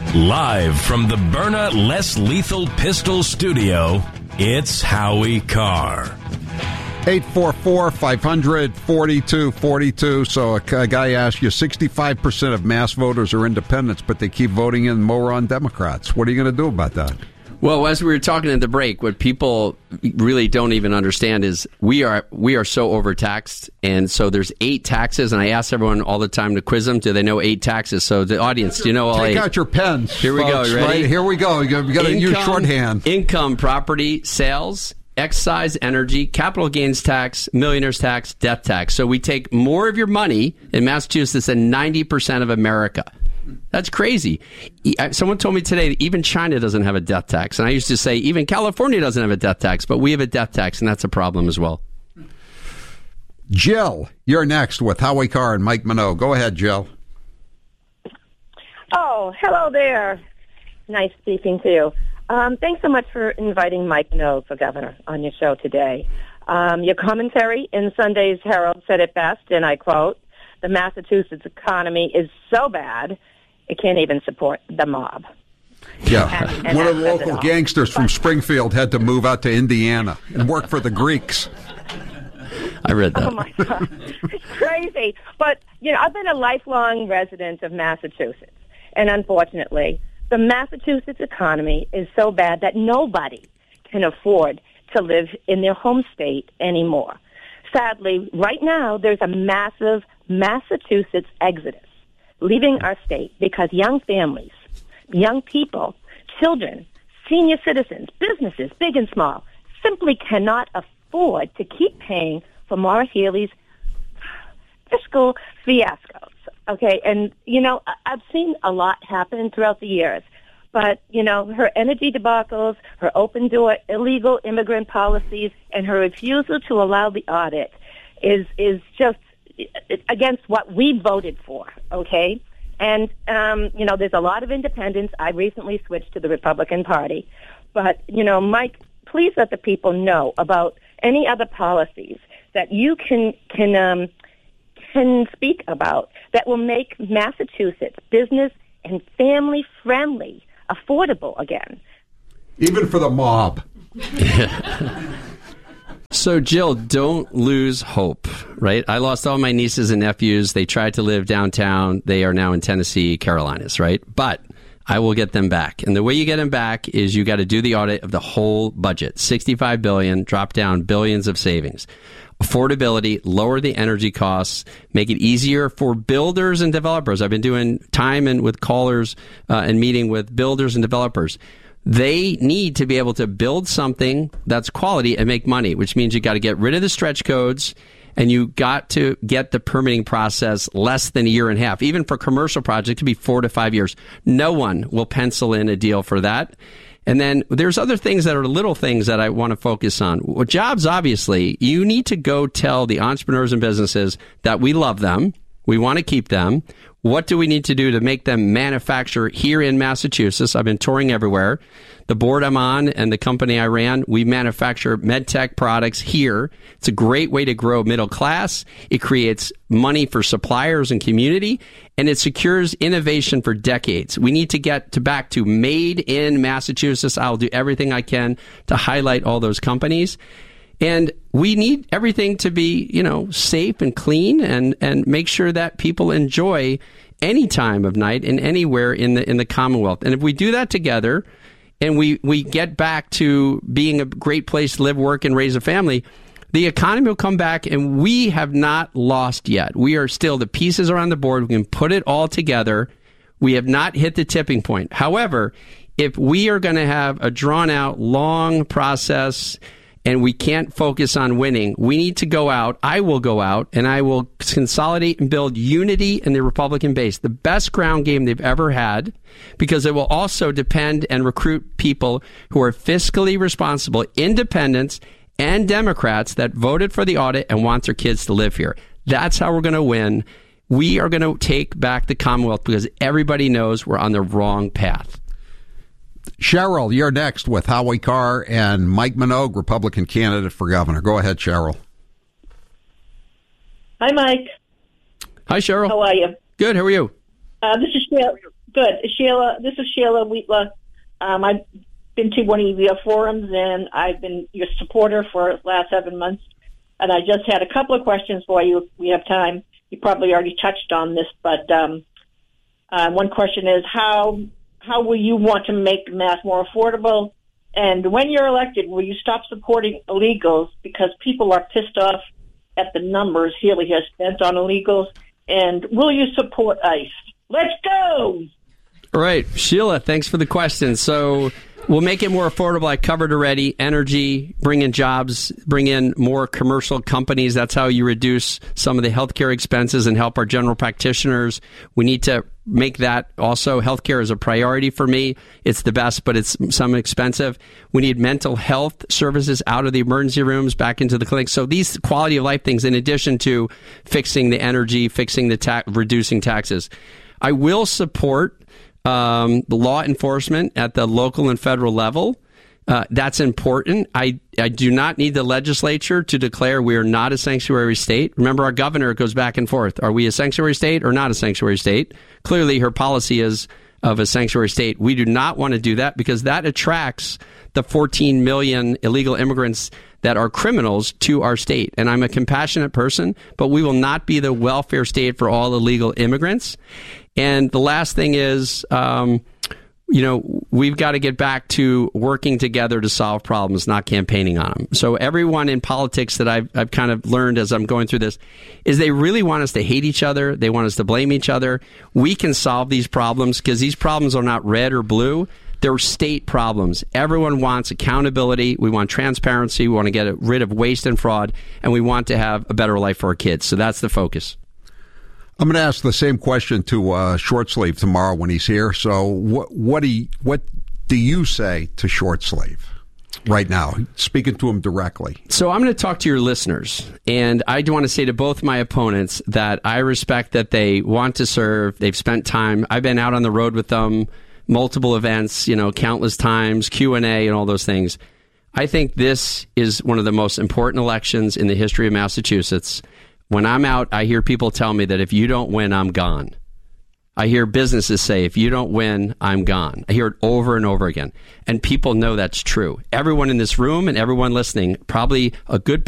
Live from the Byrna Less Lethal Pistol Studio, it's Howie Carr. 844-500-4242. So a guy asked you, 65% of mass voters are independents, but they keep voting in more on Democrats. What are you going to do about that? Well, as we were talking at the break, what people really don't even understand is we are so overtaxed, and so there's 8 taxes, and I ask everyone all the time to quiz them, do they know 8 taxes? So the audience, do you know all 8? Take out your pens, Here we folks, go, ready? Right? Here we go. You got to use shorthand. Income, property, sales, excise, energy, capital gains tax, millionaire's tax, death tax. So we take more of your money in Massachusetts than 90% of America. That's crazy. Someone told me today that even China doesn't have a death tax. And I used to say even California doesn't have a death tax, but we have a death tax, and that's a problem as well. Jill, you're next with Howie Carr and Mike Minogue. Go ahead, Jill. Oh, hello there. Nice speaking to you. Thanks so much for inviting Mike Minogue for governor on your show today. Your commentary in Sunday's Herald said it best, and I quote, "The Massachusetts economy is so bad, it can't even support the mob." Yeah. And one of the that says local it all. gangsters from Springfield had to move out to Indiana and work for the Greeks. I read that. Oh, my God. It's crazy. But, I've been a lifelong resident of Massachusetts. And unfortunately, the Massachusetts economy is so bad that nobody can afford to live in their home state anymore. Sadly, right now, there's a massive Massachusetts exodus leaving our state because young families, young people, children, senior citizens, businesses, big and small, simply cannot afford to keep paying for Maura Healey's fiscal fiascos. Okay, and, I've seen a lot happen throughout the years. But, her energy debacles, her open-door illegal immigrant policies, and her refusal to allow the audit is just against what we voted for, okay? And, there's a lot of independents. I recently switched to the Republican Party. But, Mike, please let the people know about any other policies that you can speak about that will make Massachusetts business and family-friendly, affordable again. Even for the mob. So, Jill, don't lose hope, right? I lost all my nieces and nephews. They tried to live downtown. They are now in Tennessee, Carolinas, right? But I will get them back. And the way you get them back is you got to do the audit of the whole budget. $65 billion, drop down billions of savings. Affordability, lower the energy costs, make it easier for builders and developers. I've been doing time and with callers and meeting with builders and developers. They need to be able to build something that's quality and make money, which means you got to get rid of the stretch codes and you got to get the permitting process less than a year and a half. Even for commercial projects, it could be 4 to 5 years. No one will pencil in a deal for that. And then there's other things that are little things that I want to focus on. Well, jobs, obviously, you need to go tell the entrepreneurs and businesses that we love them. We want to keep them. What do we need to do to make them manufacture here in Massachusetts? I've been touring everywhere. The board I'm on and the company I ran, we manufacture medtech products here. It's a great way to grow middle class. It creates money for suppliers and community, and it secures innovation for decades. We need to get back to made in Massachusetts. I'll do everything I can to highlight all those companies. And we need everything to be, safe and clean and make sure that people enjoy any time of night and anywhere in the Commonwealth. And if we do that together and we get back to being a great place to live, work, and raise a family, the economy will come back, and we have not lost yet. We are still, the pieces are on the board. We can put it all together. We have not hit the tipping point. However, if we are going to have a drawn-out, long process and we can't focus on winning, we need to go out. I will go out, and I will consolidate and build unity in the Republican base, the best ground game they've ever had, because it will also depend and recruit people who are fiscally responsible, independents, and Democrats that voted for the audit and want their kids to live here. That's how we're going to win. We are going to take back the Commonwealth because everybody knows we're on the wrong path. Cheryl, you're next with Howie Carr and Mike Minogue, Republican candidate for governor. Go ahead, Cheryl. Hi, Mike. Hi, Cheryl. How are you? Good. How are you? This is Cheryl. Good. Sheila, this is Sheila Wheatla. I've been to one of your forums, and I've been your supporter for the last 7 months. And I just had a couple of questions for you. If we have time. You probably already touched on this, but one question is how will you want to make Mass more affordable? And when you're elected, will you stop supporting illegals because people are pissed off at the numbers Healy has spent on illegals? And will you support ICE? Let's go! All right, Sheila, thanks for the question. So we'll make it more affordable. I covered already. Energy, bring in jobs, bring in more commercial companies. That's how you reduce some of the healthcare expenses and help our general practitioners. We need to make that also. Healthcare is a priority for me. It's the best, but it's some expensive. We need mental health services out of the emergency rooms, back into the clinics. So these quality of life things, in addition to fixing the energy, fixing the reducing taxes. I will support the law enforcement at the local and federal level. That's important. I do not need the legislature to declare we are not a sanctuary state. Remember, our governor goes back and forth. Are we a sanctuary state or not a sanctuary state? Clearly, her policy is of a sanctuary state. We do not want to do that because that attracts the 14 million illegal immigrants that are criminals to our state. And I'm a compassionate person, but we will not be the welfare state for all illegal immigrants. And the last thing is, we've got to get back to working together to solve problems, not campaigning on them. So everyone in politics that I've kind of learned as I'm going through this is they really want us to hate each other. They want us to blame each other. We can solve these problems because these problems are not red or blue. They're state problems. Everyone wants accountability. We want transparency. We want to get rid of waste and fraud, and we want to have a better life for our kids. So that's the focus. I'm going to ask the same question to Short Sleeve tomorrow when he's here. So what do you say to Short Sleeve right now, speaking to him directly? So I'm going to talk to your listeners, and I do want to say to both my opponents that I respect that they want to serve. They've spent time. I've been out on the road with them, multiple events, countless times, Q&A and all those things. I think this is one of the most important elections in the history of Massachusetts. When I'm out, I hear people tell me that if you don't win, I'm gone. I hear businesses say, if you don't win, I'm gone. I hear it over and over again. And people know that's true. Everyone in this room and everyone listening, probably a good